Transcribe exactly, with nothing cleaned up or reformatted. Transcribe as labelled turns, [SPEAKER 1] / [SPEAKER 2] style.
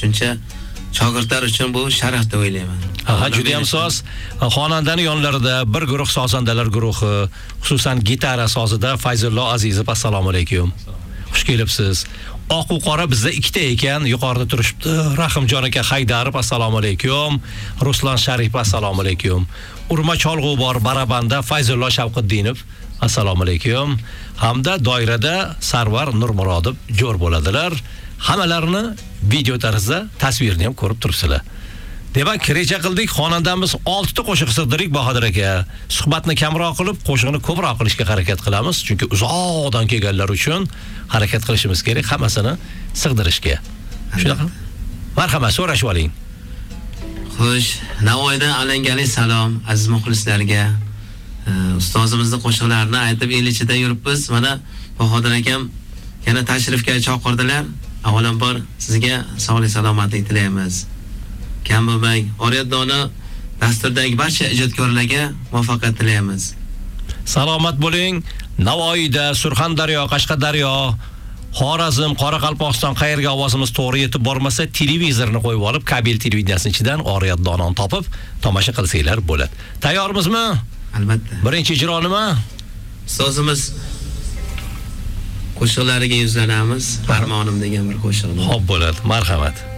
[SPEAKER 1] Shuncha shogirdlar uchun bu sharaf deb o'ylayman.
[SPEAKER 2] Ha, juda ham soz. Xonandani yonlarida bir guruh sozandalar guruhi, xususan gitara sozida Fayzullo Azizov, assalomu alaykum. Xush kelibsiz. Oq va qora bizda ikkita ekan, yuqorida turishibdi. Rahimjon aka Haydarov, assalomu alaykum. Ruslan Sharipov, assalomu alaykum. Urma cholg'u bor barabanda Fayzullo Shavqiddinov, assalomu alaykum. Hamda doirada Sarvar Nurmurodov jo'r bo'ladilar. Hammalarini video tarzda tasvirni ham ko'rib turibsizlar. Demak, reja qildik, xonandamiz olti ta qo'shiq sig'dirdik Bahodir aka. Suhbatni kamroq qilib, qo'shiqni ko'proq qilishga harakat qilamiz, chunki uzoqdan kelganlar uchun harakat qilishimiz kerak, hammasini sig'dirishga. Shunaqa? Marhamat, so'rashib oling.
[SPEAKER 1] Xo'sh, Navoiydan alangali salom aziz muxlislarga. Ustozimizning qo'shiqlarini aytib el ichida yuribmiz. Mana Bahodir akam yana tashrifga chaqirdilar. Avvalambor sizga sog'lik salomatlik tilaymiz. Kam bo'lmang. Oriyatdona dasturdagi barcha ijodkorlarga muvaffaqiyat tilaymiz.
[SPEAKER 2] Salomat bo'ling. Navoiyda, Surxondaryo, Qashqadaryo, Xorazm, Qoraqalpog'iston qayerga ovozimiz to'g'ri yetib bormasa, televizorni qo'yib olib, kabel televideniyasining ichidan Oriyatdonani topib tomosha qilsanglar bo'ladi. Tayyormizmi?
[SPEAKER 1] Albatta.
[SPEAKER 2] Birinchi ijro nima?
[SPEAKER 1] Ustozimiz qo'shiqlariga yuzlanamiz. Farmonim degan bir qo'shiqni.
[SPEAKER 2] Xo'p bo'ladi. Marhamat.